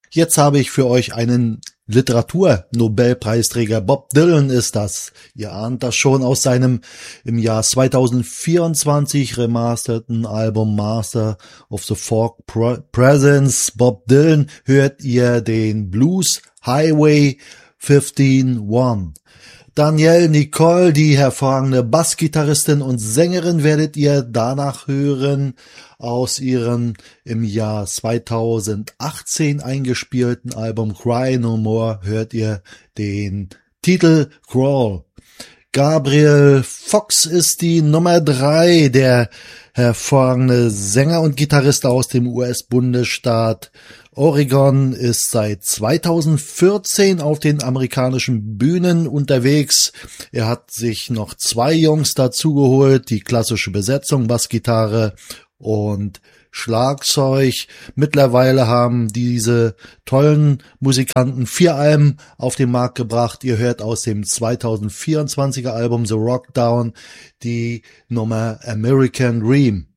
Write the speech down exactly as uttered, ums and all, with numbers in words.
Jetzt habe ich für euch einen Literatur-Nobelpreisträger. Bob Dylan ist das. Ihr ahnt das schon aus seinem im Jahr zweitausendvierundzwanzig remasterten Album Master of the Folk Presence. Bob Dylan hört ihr den Blues Highway fünfzehn eins. Danielle Nicole, die hervorragende Bassgitarristin und Sängerin, werdet ihr danach hören. Aus ihrem im Jahr zweitausendachtzehn eingespielten Album Cry No More hört ihr den Titel Crawl. Gabriel Fox ist die Nummer drei, der hervorragende Sänger und Gitarrist aus dem U S-Bundesstaat Oregon, ist seit zweitausendvierzehn auf den amerikanischen Bühnen unterwegs. Er hat sich noch zwei Jungs dazugeholt, die klassische Besetzung, Bassgitarre und Schlagzeug. Mittlerweile haben diese tollen Musikanten vier Alben auf den Markt gebracht. Ihr hört aus dem zweitausendvierundzwanziger Album The Rock Down die Nummer American Dream.